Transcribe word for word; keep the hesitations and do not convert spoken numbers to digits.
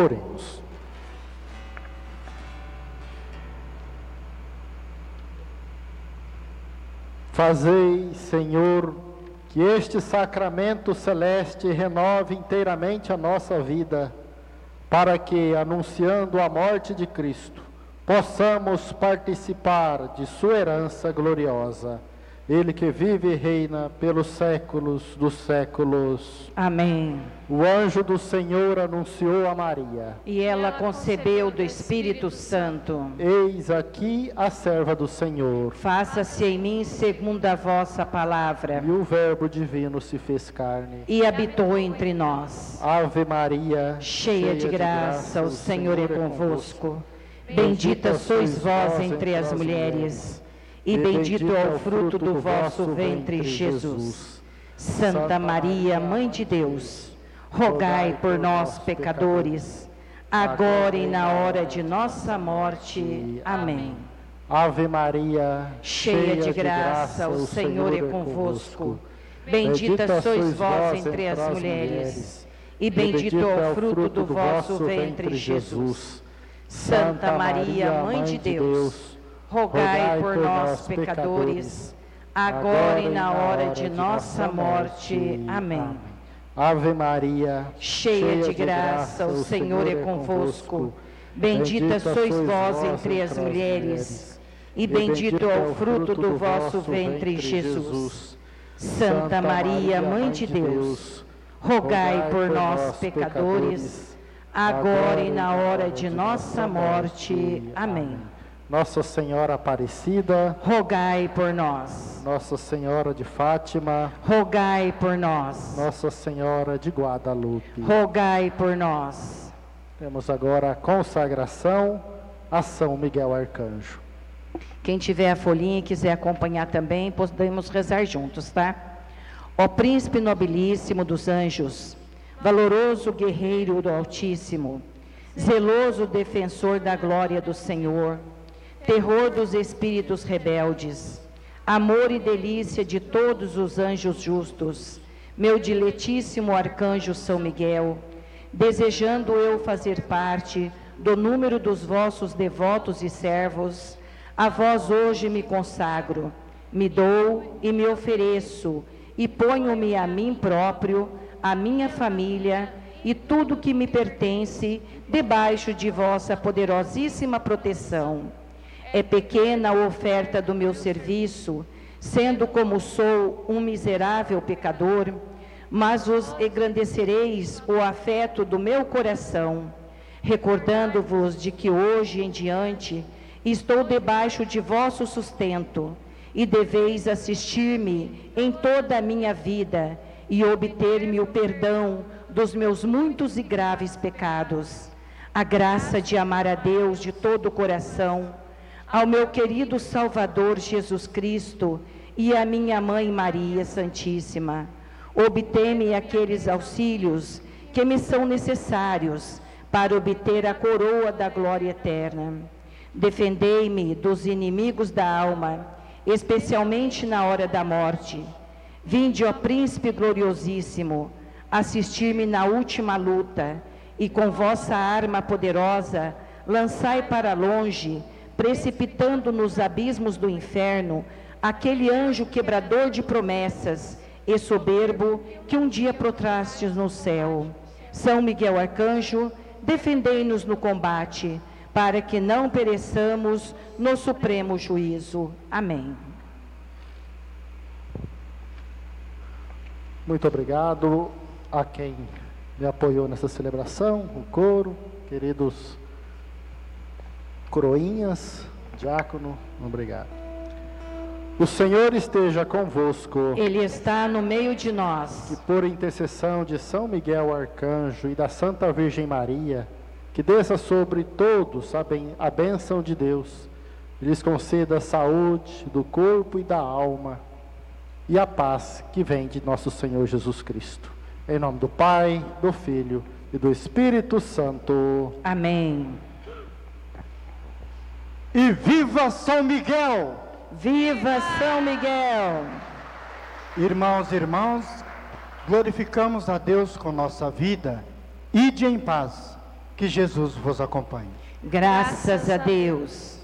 Oremos. Fazei, Senhor, que este sacramento celeste renove inteiramente a nossa vida, para que, anunciando a morte de Cristo, possamos participar de sua herança gloriosa. Ele que vive e reina pelos séculos dos séculos. Amém. O anjo do Senhor anunciou a Maria. E ela concebeu do Espírito Santo. Eis aqui a serva do Senhor. Faça-se em mim segundo a vossa palavra. E o Verbo divino se fez carne. E habitou entre nós. Ave Maria, cheia de graça, o Senhor é convosco. Bendita sois vós entre as mulheres, e bendito é o fruto do vosso ventre, Jesus. Santa Maria, Mãe de Deus, rogai por nós, pecadores, agora e na hora de nossa morte. Amém. Ave Maria, cheia de graça, o Senhor é convosco. Bendita sois vós entre as mulheres, e bendito é o fruto do vosso ventre, Jesus. Santa Maria, Mãe de Deus, rogai por nós, pecadores, agora e na hora de nossa morte. Amém. Ave Maria, cheia de graça, o Senhor é convosco. Bendita sois vós entre as mulheres, e bendito é o fruto do vosso ventre, Jesus. Santa Maria, Mãe de Deus, rogai por nós, pecadores, agora e na hora de nossa morte. Amém. Nossa Senhora Aparecida, rogai por nós. Nossa Senhora de Fátima, rogai por nós. Nossa Senhora de Guadalupe, rogai por nós. Temos agora a consagração a São Miguel Arcanjo. Quem tiver a folhinha e quiser acompanhar também, podemos rezar juntos, tá? Ó Príncipe nobilíssimo dos anjos, valoroso guerreiro do Altíssimo, zeloso defensor da glória do Senhor, terror dos espíritos rebeldes, amor e delícia de todos os anjos justos, meu diletíssimo arcanjo São Miguel, desejando eu fazer parte do número dos vossos devotos e servos, a vós hoje me consagro, me dou e me ofereço, e ponho-me a mim próprio, a minha família e tudo que me pertence debaixo de vossa poderosíssima proteção. É pequena a oferta do meu serviço, sendo como sou um miserável pecador, mas os engrandecereis o afeto do meu coração, recordando-vos de que hoje em diante estou debaixo de vosso sustento e deveis assistir-me em toda a minha vida e obter-me o perdão dos meus muitos e graves pecados, a graça de amar a Deus de todo o coração, ao meu querido Salvador Jesus Cristo e à minha Mãe Maria Santíssima. Obtê-me aqueles auxílios que me são necessários para obter a coroa da glória eterna. Defendei-me dos inimigos da alma, especialmente na hora da morte. Vinde, ó Príncipe gloriosíssimo, assistir-me na última luta, e com vossa arma poderosa, lançai para longe, precipitando nos abismos do inferno, aquele anjo quebrador de promessas e soberbo que um dia prostrastes no céu. São Miguel Arcanjo, defendei-nos no combate, para que não pereçamos no supremo juízo. Amém. Muito obrigado a quem me apoiou nessa celebração, o coro, queridos coroinhas, diácono, obrigado. O Senhor esteja convosco. Ele está no meio de nós. Que por intercessão de São Miguel Arcanjo e da Santa Virgem Maria, que desça sobre todos a, ben, a bênção de Deus, e lhes conceda a saúde do corpo e da alma, e a paz que vem de nosso Senhor Jesus Cristo. Em nome do Pai, do Filho e do Espírito Santo. Amém. E viva São Miguel! Viva São Miguel! Irmãos e irmãs, glorificamos a Deus com nossa vida. Ide em paz. que Jesus vos acompanhe. Graças a Deus.